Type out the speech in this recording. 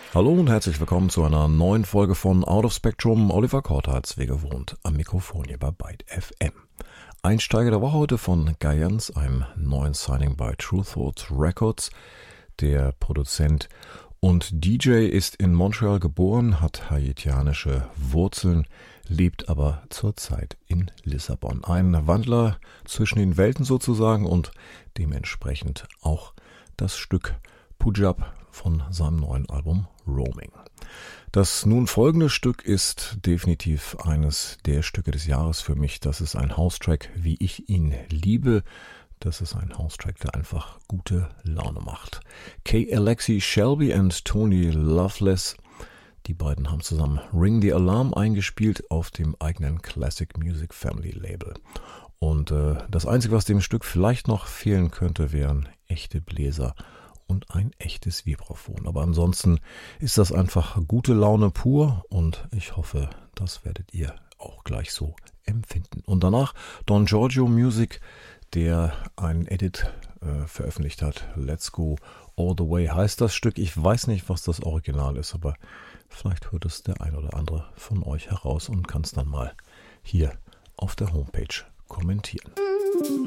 Hallo und herzlich willkommen zu einer neuen Folge von Out of Spectrum. Oliver Kortharz, wie gewohnt, am Mikrofon hier bei Byte FM. Einsteiger der Woche heute von Gaians, einem neuen Signing bei True Thought Records. Der Produzent und DJ ist in Montreal geboren, hat haitianische Wurzeln, lebt aber zurzeit in Lissabon. Ein Wandler zwischen den Welten sozusagen und dementsprechend auch das Stück Pujab von seinem neuen Album Roaming. Das nun folgende Stück ist definitiv eines der Stücke des Jahres für mich. Das ist ein House-Track, wie ich ihn liebe. Das ist ein House-Track, der einfach gute Laune macht. K. Alexi Shelby und Tony Loveless, die beiden haben zusammen Ring the Alarm eingespielt auf dem eigenen Classic Music Family Label. Und das Einzige, was dem Stück vielleicht noch fehlen könnte, wären echte Bläser und ein echtes Vibraphon. Aber ansonsten ist das einfach gute Laune pur und ich hoffe, das werdet ihr auch gleich so empfinden. Und danach Don Giorgio Music, der einen Edit veröffentlicht hat. Let's Go All the Way heißt das Stück. Ich weiß nicht, was das Original ist, aber vielleicht hört es der ein oder andere von euch heraus und kann es dann mal hier auf der Homepage kommentieren.